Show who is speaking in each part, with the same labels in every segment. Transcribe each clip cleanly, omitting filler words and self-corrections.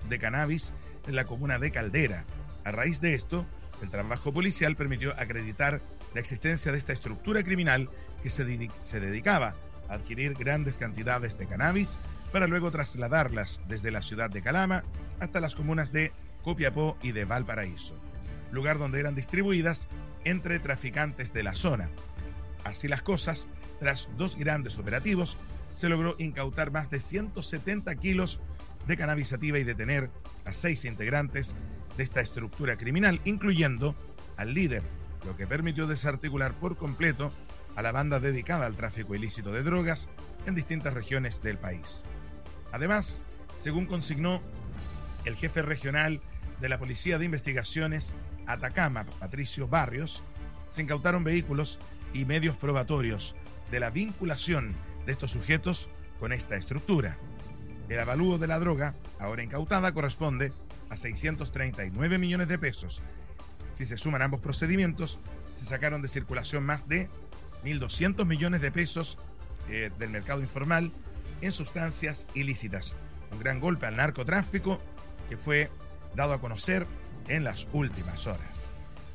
Speaker 1: de cannabis en la comuna de Caldera. A raíz de esto, el trabajo policial permitió acreditar la existencia de esta estructura criminal que se dedicaba a adquirir grandes cantidades de cannabis para luego trasladarlas desde la ciudad de Calama hasta las comunas de Copiapó y de Valparaíso, lugar donde eran distribuidas entre traficantes de la zona. Así las cosas, tras 2 grandes operativos, se logró incautar más de 170 kilos de cannabis sativa y detener a 6 integrantes de esta estructura criminal, incluyendo al líder, lo que permitió desarticular por completo a la banda dedicada al tráfico ilícito de drogas en distintas regiones del país. Además, según consignó el jefe regional de la Policía de Investigaciones Atacama, Patricio Barrios, se incautaron vehículos y medios probatorios de la vinculación de estos sujetos con esta estructura. El avalúo de la droga, ahora incautada, corresponde a 639 millones de pesos. Si se suman ambos procedimientos, se sacaron de circulación más de 1.200 millones de pesos del mercado informal en sustancias ilícitas. Un gran golpe al narcotráfico que fue dado a conocer en las últimas horas.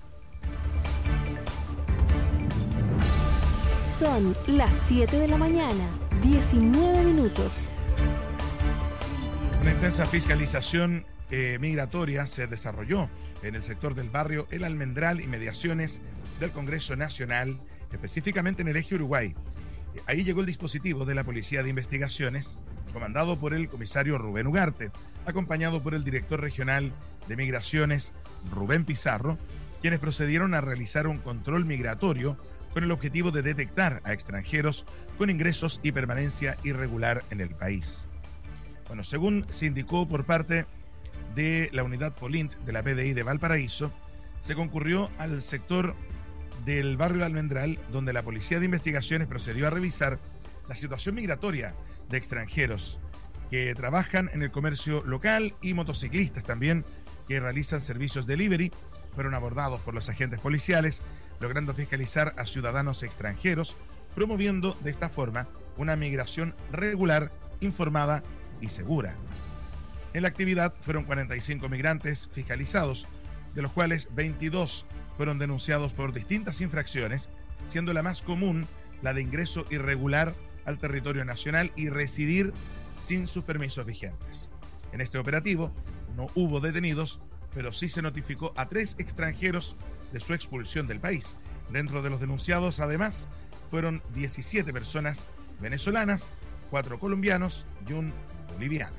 Speaker 2: Son las 7 de la mañana, 19 minutos.
Speaker 1: Una intensa fiscalización migratoria se desarrolló en el sector del barrio El Almendral y mediaciones del Congreso Nacional, específicamente en el eje Uruguay. Ahí llegó el dispositivo de la Policía de Investigaciones, comandado por el comisario Rubén Ugarte, acompañado por el director regional de Migraciones, Rubén Pizarro, quienes procedieron a realizar un control migratorio con el objetivo de detectar a extranjeros con ingresos y permanencia irregular en el país. Bueno, según se indicó por parte de la unidad Polint de la PDI de Valparaíso, se concurrió al sector del barrio Almendral, donde la Policía de Investigaciones procedió a revisar la situación migratoria de extranjeros que trabajan en el comercio local y motociclistas también que realizan servicios delivery. Fueron abordados por los agentes policiales, logrando fiscalizar a ciudadanos extranjeros, promoviendo de esta forma una migración regular, informada y segura. En la actividad fueron 45 migrantes fiscalizados, de los cuales 22 fueron denunciados por distintas infracciones, siendo la más común la de ingreso irregular al territorio nacional y residir sin sus permisos vigentes. En este operativo no hubo detenidos, pero sí se notificó a 3 extranjeros de su expulsión del país. Dentro de los denunciados, además, fueron 17 personas venezolanas, 4 colombianos y un boliviano.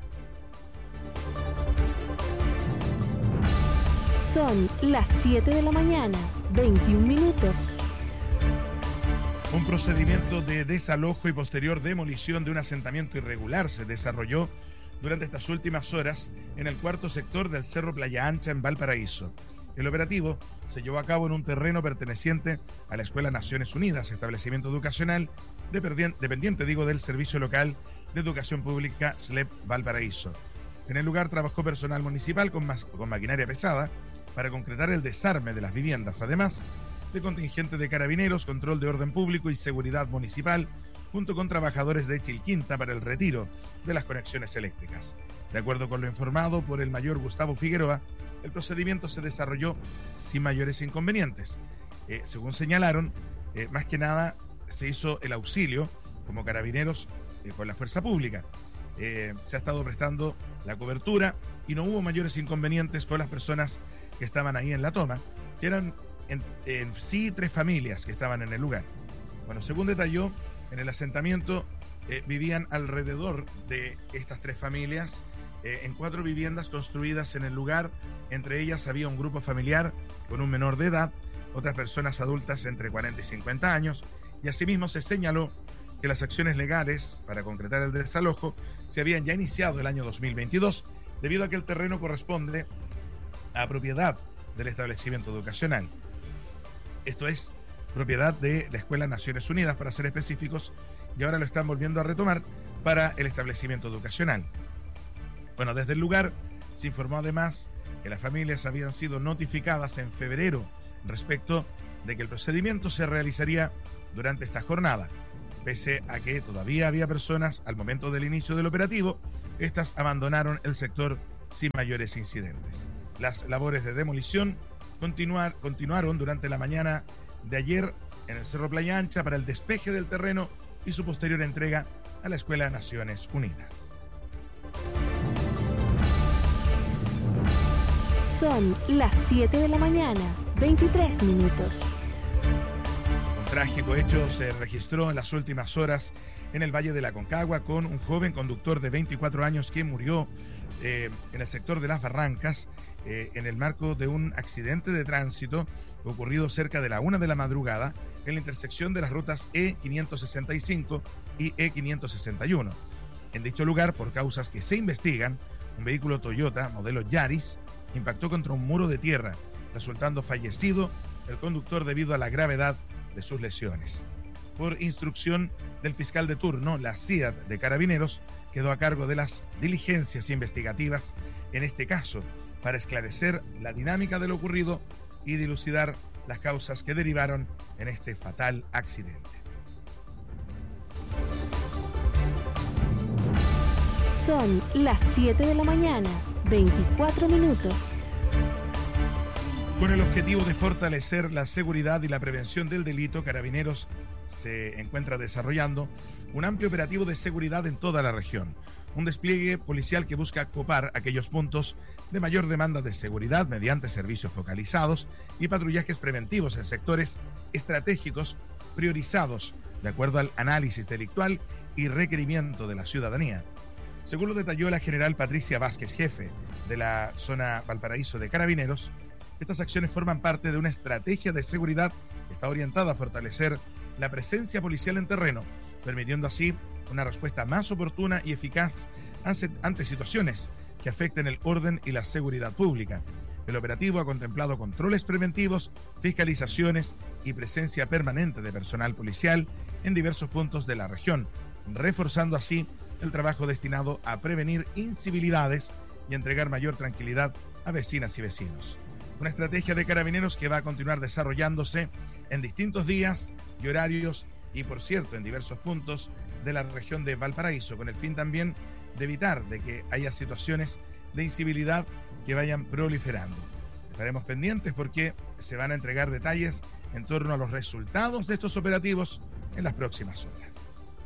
Speaker 2: Son las 7 de la mañana, 21 minutos.
Speaker 1: Un procedimiento de desalojo y posterior demolición de un asentamiento irregular se desarrolló durante estas últimas horas en el 4º sector del Cerro Playa Ancha en Valparaíso. El operativo se llevó a cabo en un terreno perteneciente a la Escuela Naciones Unidas, establecimiento educacional dependiente del Servicio Local de Educación Pública SLEP Valparaíso. En el lugar trabajó personal municipal con maquinaria pesada para concretar el desarme de las viviendas, además de contingente de carabineros, control de orden público y seguridad municipal, junto con trabajadores de Chilquinta para el retiro de las conexiones eléctricas. De acuerdo con lo informado por el mayor Gustavo Figueroa, el procedimiento se desarrolló sin mayores inconvenientes. Según señalaron, más que nada se hizo el auxilio como carabineros con la fuerza pública. Se ha estado prestando la cobertura y no hubo mayores inconvenientes con las personas que estaban ahí en la toma, que eran en sí 3 familias que estaban en el lugar. Bueno, según detalló, en el asentamiento vivían alrededor de estas 3 familias en 4 viviendas construidas en el lugar. Entre ellas había un grupo familiar con un menor de edad, otras personas adultas entre 40 y 50 años, y asimismo se señaló que las acciones legales para concretar el desalojo se habían ya iniciado el año 2022, debido a que el terreno corresponde a propiedad del establecimiento educacional. Esto es propiedad de la Escuela Naciones Unidas, para ser específicos, y ahora lo están volviendo a retomar para el establecimiento educacional. Bueno, desde el lugar se informó además que las familias habían sido notificadas en febrero respecto de que el procedimiento se realizaría durante esta jornada. Pese a que todavía había personas al momento del inicio del operativo, estas abandonaron el sector sin mayores incidentes. Las labores de demolición continuaron durante la mañana de ayer en el Cerro Playa Ancha para el despeje del terreno y su posterior entrega a la Escuela de Naciones Unidas.
Speaker 2: Son las 7 de la mañana, 23 minutos.
Speaker 1: Un trágico hecho se registró en las últimas horas en el Valle de la Aconcagua con un joven conductor de 24 años que murió en el sector de Las Barrancas en el marco de un accidente de tránsito ocurrido cerca de la 1 de la madrugada en la intersección de las rutas E565 y E561. En dicho lugar, por causas que se investigan, un vehículo Toyota modelo Yaris impactó contra un muro de tierra, resultando fallecido el conductor debido a la gravedad de sus lesiones. Por instrucción del fiscal de turno, la CIAD de Carabineros quedó a cargo de las diligencias investigativas en este caso para esclarecer la dinámica de lo ocurrido y dilucidar las causas que derivaron en este fatal accidente.
Speaker 2: Son las 7 de la mañana, 24 minutos.
Speaker 1: Con el objetivo de fortalecer la seguridad y la prevención del delito, Carabineros se encuentra desarrollando un amplio operativo de seguridad en toda la región. Un despliegue policial que busca copar aquellos puntos de mayor demanda de seguridad mediante servicios focalizados y patrullajes preventivos en sectores estratégicos priorizados de acuerdo al análisis delictual y requerimiento de la ciudadanía. Según lo detalló la general Patricia Vázquez, jefe de la zona Valparaíso de Carabineros, estas acciones forman parte de una estrategia de seguridad que está orientada a fortalecer la presencia policial en terreno, permitiendo así una respuesta más oportuna y eficaz ante situaciones que afecten el orden y la seguridad pública. El operativo ha contemplado controles preventivos, fiscalizaciones y presencia permanente de personal policial en diversos puntos de la región, reforzando así el trabajo destinado a prevenir incivilidades y entregar mayor tranquilidad a vecinas y vecinos. Una estrategia de Carabineros que va a continuar desarrollándose en distintos días y horarios y, por cierto, en diversos puntos de la región de Valparaíso, con el fin también de evitar de que haya situaciones de incivilidad que vayan proliferando. Estaremos pendientes porque se van a entregar detalles en torno a los resultados de estos operativos en las próximas horas.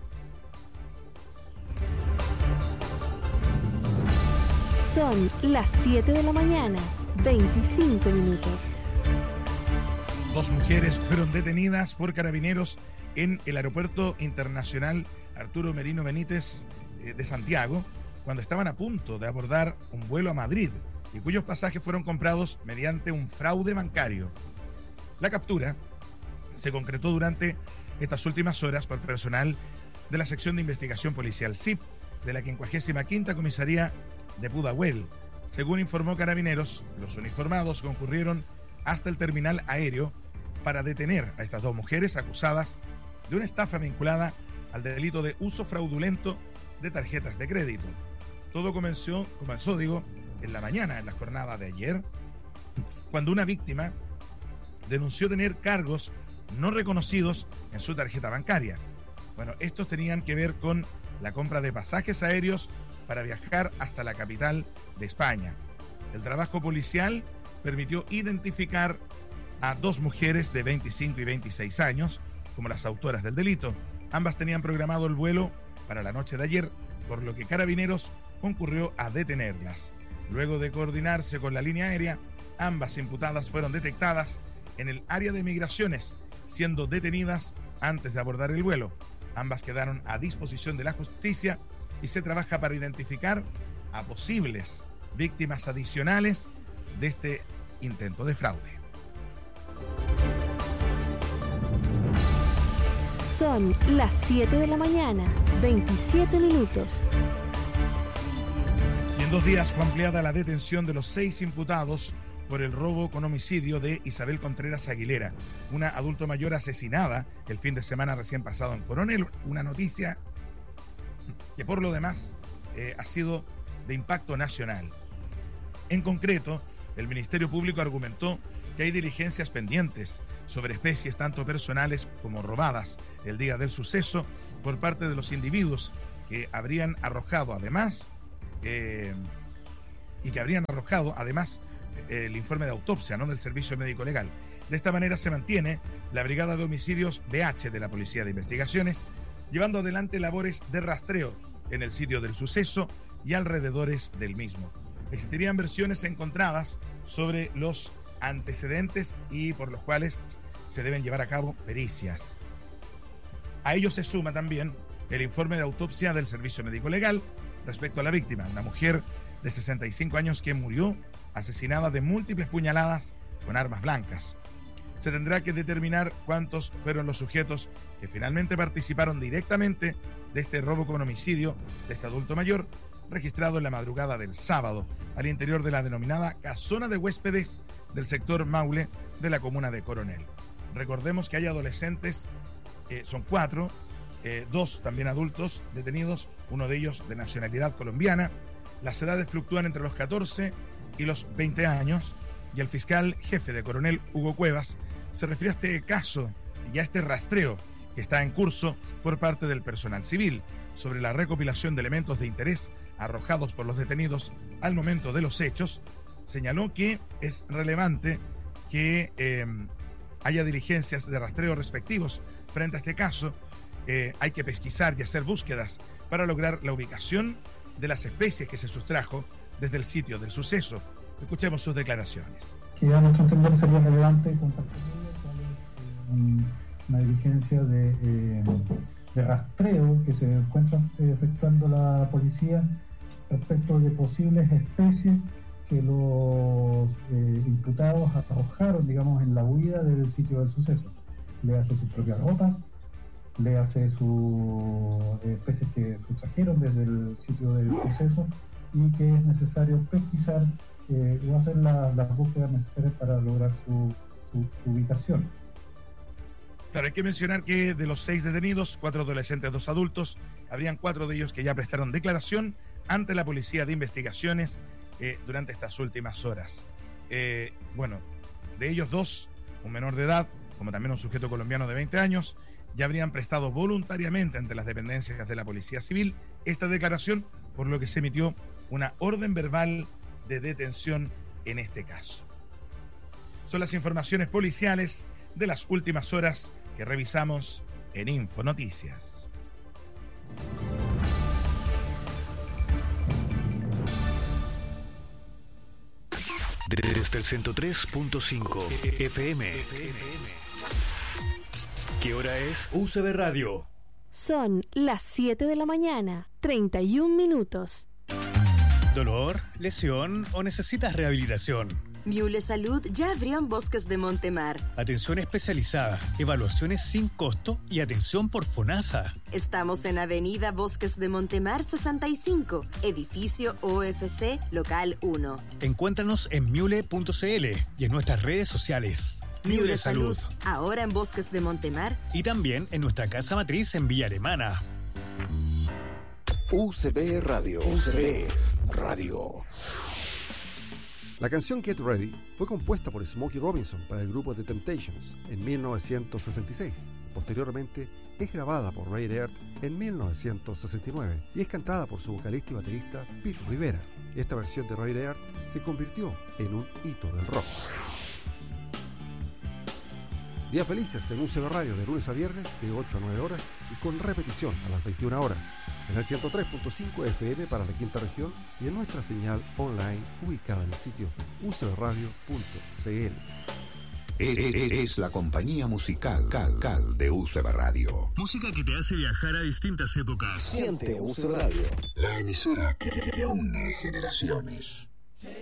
Speaker 2: Son las 7 de la mañana, 25 minutos.
Speaker 1: 2 mujeres fueron detenidas por Carabineros en el Aeropuerto Internacional Arturo Merino Benítez de Santiago, cuando estaban a punto de abordar un vuelo a Madrid y cuyos pasajes fueron comprados mediante un fraude bancario. La captura se concretó durante estas últimas horas por personal de la sección de investigación policial SIP de la 55ª Comisaría de Pudahuel. Según informó Carabineros, los uniformados concurrieron hasta el terminal aéreo para detener a estas 2 mujeres acusadas de una estafa vinculada al delito de uso fraudulento de tarjetas de crédito. Todo comenzó en la mañana, en la jornada de ayer, cuando una víctima denunció tener cargos no reconocidos en su tarjeta bancaria. Bueno, estos tenían que ver con la compra de pasajes aéreos para viajar hasta la capital de España. El trabajo policial permitió identificar a 2 mujeres de 25 y 26 años como las autoras del delito. Ambas tenían programado el vuelo para la noche de ayer, por lo que Carabineros concurrió a detenerlas. Luego de coordinarse con la línea aérea, ambas imputadas fueron detectadas en el área de migraciones, siendo detenidas antes de abordar el vuelo. Ambas quedaron a disposición de la justicia y se trabaja para identificar a posibles víctimas adicionales de este intento de fraude.
Speaker 2: Son las 7 de la mañana, 27 minutos.
Speaker 1: Y en 2 días fue ampliada la detención de los 6 imputados por el robo con homicidio de Isabel Contreras Aguilera, una adulto mayor asesinada el fin de semana recién pasado en Coronel. Una noticia que por lo demás ha sido de impacto nacional. En concreto, el Ministerio Público argumentó que hay diligencias pendientes sobre especies tanto personales como robadas el día del suceso por parte de los individuos que habrían arrojado además y que habrían arrojado, además, el informe de autopsia, ¿no?, del Servicio Médico Legal. De esta manera se mantiene la Brigada de Homicidios BH de la Policía de Investigaciones, llevando adelante labores de rastreo en el sitio del suceso y alrededores del mismo. Existirían versiones encontradas sobre los antecedentes y por los cuales se deben llevar a cabo pericias. A ello se suma también el informe de autopsia del Servicio Médico Legal respecto a la víctima, una mujer de 65 años que murió asesinada de múltiples puñaladas con armas blancas. Se tendrá que determinar cuántos fueron los sujetos que finalmente participaron directamente de este robo con homicidio de este adulto mayor, registrado en la madrugada del sábado al interior de la denominada casona de huéspedes del sector Maule de la comuna de Coronel. Recordemos que hay adolescentes, son 4, 2 también adultos detenidos, uno de ellos de nacionalidad colombiana. Las edades fluctúan entre los 14 y los 20 años, y el fiscal jefe de Coronel, Hugo Cuevas, se refirió a este caso y a este rastreo que está en curso por parte del personal civil sobre la recopilación de elementos de interés arrojados por los detenidos al momento de los hechos. Señaló que es relevante que haya diligencias de rastreo respectivos frente a este caso. Hay que pesquisar y hacer búsquedas para lograr la ubicación de las especies que se sustrajo desde el sitio del suceso. Escuchemos sus declaraciones.
Speaker 3: Que a nuestro entender sería relevante compartir una diligencia de rastreo que se encuentra efectuando la policía respecto de posibles especies que los imputados arrojaron, digamos, en la huida del sitio del suceso. Le hace sus propias ropas, le hace sus especies que sustrajeron desde el sitio del suceso, y que es necesario pesquisar o hacer las búsquedas necesarias para lograr su ubicación.
Speaker 1: Claro, hay que mencionar que de los 6 detenidos, 4 adolescentes, 2 adultos, habrían 4 de ellos que ya prestaron declaración ante la Policía de Investigaciones durante estas últimas horas. Bueno, de ellos 2, un menor de edad, como también un sujeto colombiano de 20 años, ya habrían prestado voluntariamente ante las dependencias de la Policía Civil esta declaración, por lo que se emitió una orden verbal de detención en este caso. Son las informaciones policiales de las últimas horas que revisamos en Infonoticias.
Speaker 4: Desde el 103.5 FM. ¿Qué hora es? UCB Radio.
Speaker 2: Son las 7 de la mañana, 31 minutos.
Speaker 5: ¿Dolor, lesión o necesitas rehabilitación?
Speaker 6: Miule Salud ya abrió en Bosques de Montemar.
Speaker 5: Atención especializada, evaluaciones sin costo y atención por FONASA.
Speaker 6: Estamos en Avenida Bosques de Montemar 65, edificio OFC, local 1.
Speaker 5: Encuéntranos en miule.cl y en nuestras redes sociales.
Speaker 6: Miule Salud, ahora en Bosques de Montemar.
Speaker 5: Y también en nuestra casa matriz en Villa Alemana.
Speaker 7: UCB Radio. UCB Radio.
Speaker 8: La canción Get Ready fue compuesta por Smokey Robinson para el grupo The Temptations en 1966. Posteriormente es grabada por Ray Earth en 1969 y es cantada por su vocalista y baterista Pete Rivera. Esta versión de Ray Earth se convirtió en un hito del rock. Días felices en UCB Radio de lunes a viernes de 8 a 9 horas y con repetición a las 21 horas. En el 103.5 FM para la quinta región y en nuestra señal online ubicada en el sitio ucbradio.cl.
Speaker 7: Es la compañía musical Cal de UCB Radio.
Speaker 4: Música que te hace viajar a distintas épocas.
Speaker 7: Siente UCB Radio. La emisora que une generaciones.